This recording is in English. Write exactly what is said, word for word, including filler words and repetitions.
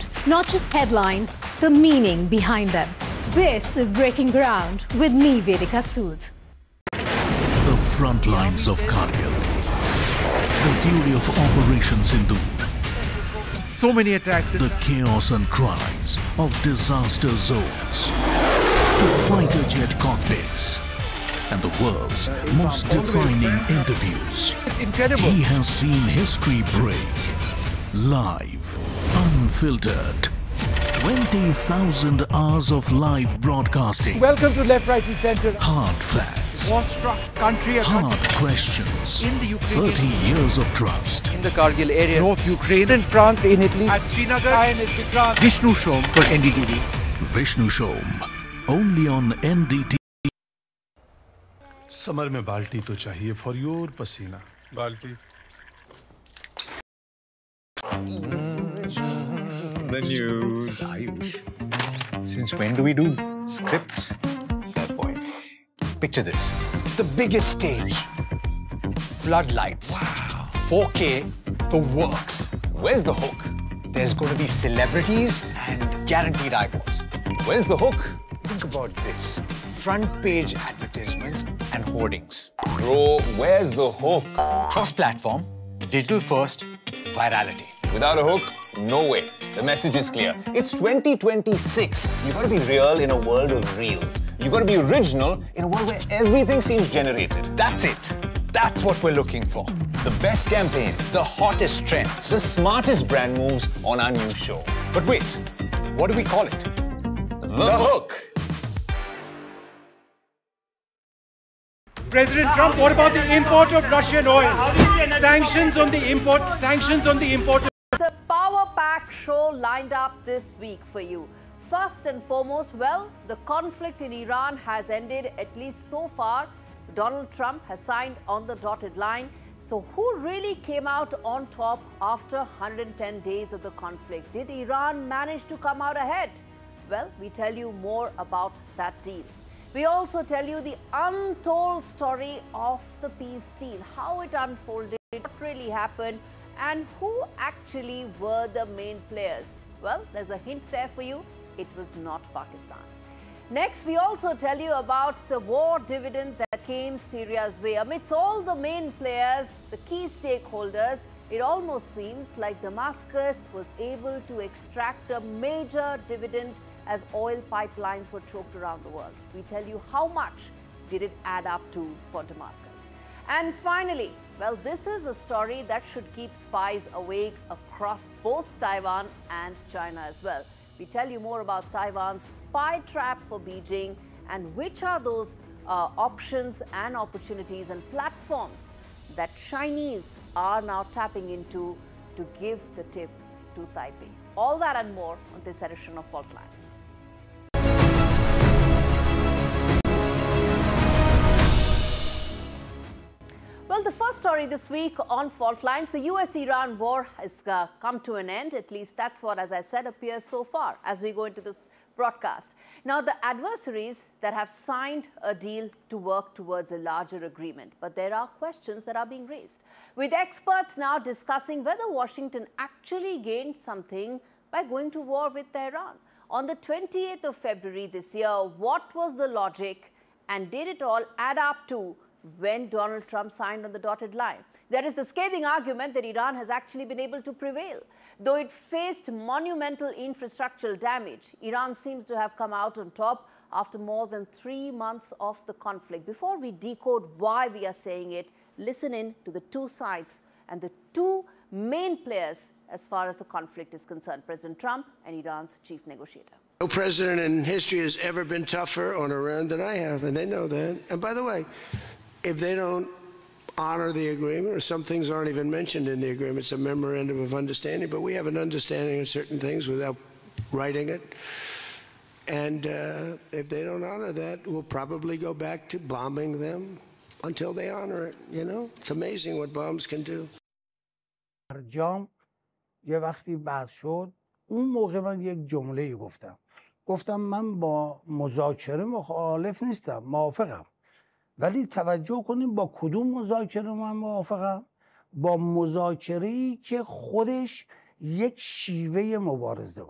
ground, not just headlines, the meaning behind them. This is Breaking Ground with me, Vedika Sood. The front lines of Kargil. The fury of Operation Sindhu. So many attacks. The chaos and cries of disaster zones. To fighter jet cockpits. And the world's most defining interviews. It's incredible. He has seen history break. Live, unfiltered. twenty thousand hours of live broadcasting. Welcome to Left, Right, Centre. Hard facts. War-struck country. Hard questions. In the Ukraine. thirty years of trust. In the Kargil area. North Ukraine. In France, in Italy. At Srinagar. I N S Vikrant. Vishnu Shom for N D T V. Vishnu Shom. Only on N D T V. Summer में बाल्टी तो चाहिए for your पसीना बाल्टी The news, Ayush. Since when do we do scripts? Fair point. Picture this. The biggest stage. Floodlights. Wow. four K. The works. Where's the hook? There's going to be celebrities and guaranteed eyeballs. Where's the hook? Think about this. Front page advertisements and hoardings. Bro, where's the hook? Cross-platform, digital first, virality. Without a hook, no way. The message is clear. It's twenty twenty-six. You gotta be real in a world of reels. You gotta be original in a world where everything seems generated. That's it. That's what we're looking for. The best campaigns, the hottest trends, the smartest brand moves on our new show. But wait, what do we call it? The, the hook. President Trump, what about the import of Russian oil? Sanctions on the import, sanctions on the import. It's a power-packed show lined up this week for you. First and foremost, well, the conflict in Iran has ended, at least so far. Donald Trump has signed on the dotted line. So who really came out on top after one hundred ten days of the conflict? Did Iran manage to come out ahead? Well, we tell you more about that deal. We also tell you the untold story of the peace deal, how it unfolded, what really happened, and who actually were the main players. Well, there's a hint there for you. It was not Pakistan. Next, we also tell you about the war dividend that came Syria's way. Amidst all the main players, the key stakeholders, it almost seems like Damascus was able to extract a major dividend as oil pipelines were choked around the world. We tell you how much did it add up to for Damascus. And finally, well, this is a story that should keep spies awake across both Taiwan and China as well. We tell you more about Taiwan's spy trap for Beijing and which are those uh, options and opportunities and platforms that Chinese are now tapping into to give the tip to Taipei. All that and more on this edition of Fault Lines. Well, the first story this week on Fault Lines, the U S Iran war has uh, come to an end. At least that's what, as I said, appears so far as we go into this broadcast. Now, the adversaries that have signed a deal to work towards a larger agreement, but there are questions that are being raised, with experts now discussing whether Washington actually gained something by going to war with Tehran. On the twenty-eighth of February this year, what was the logic and did it all add up to when Donald Trump signed on the dotted line? There is the scathing argument that Iran has actually been able to prevail. Though it faced monumental infrastructural damage, Iran seems to have come out on top after more than three months of the conflict. Before we decode why we are saying it, listen in to the two sides and the two main players as far as the conflict is concerned, President Trump and Iran's chief negotiator. No president in history has ever been tougher on Iran than I have, and they know that. And by the way, if they don't honor the agreement, or some things aren't even mentioned in the agreement, it's a memorandum of understanding, but we have an understanding of certain things without writing it. And uh, if they don't honor that, we'll probably go back to bombing them until they honor it, you know? It's amazing what bombs can do. جام یه وقتی بحث شد، اون موقع من یک جمله گفتم. گفتم من با مذاکره مخالف نیستم، موافقم. ولی توجه کنیم با کدوم مذاکره من موافقم؟ با مذاکره‌ای که خودش یک شیوه مبارزه